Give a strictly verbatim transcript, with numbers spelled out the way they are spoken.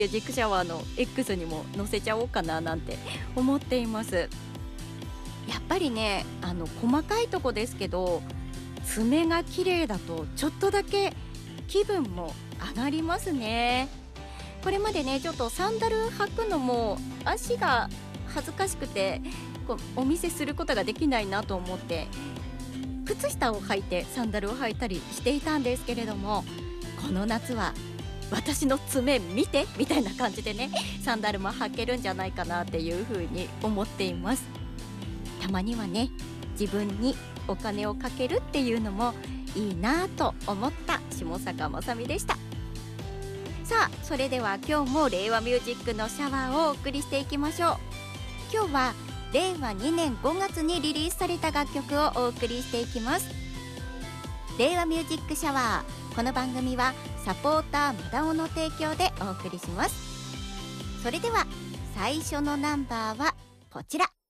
ミュージックシャワーの X にも載せちゃおうかななんて思っています。やっぱりね、あの細かいとこですけど、爪が綺麗だとちょっとだけ気分も上がりますね。これまでね、ちょっとサンダル履くのも足が恥ずかしくて、こうお見せすることができないなと思って、靴下を履いてサンダルを履いたりしていたんですけれども、この夏は私の爪見てみたいな感じでね、サンダルも履けるんじゃないかなっていう風に思っています。たまにはね、自分にお金をかけるっていうのもいいなと思った下坂まさみでした。さあ、それでは今日も令和ミュージックのシャワーをお送りしていきましょう。今日はれいわにねんごがつにリリースされた楽曲をお送りしていきます。令和ミュージックシャワー、この番組はサポーターマダオの提供でお送りします。それでは最初のナンバーはこちら。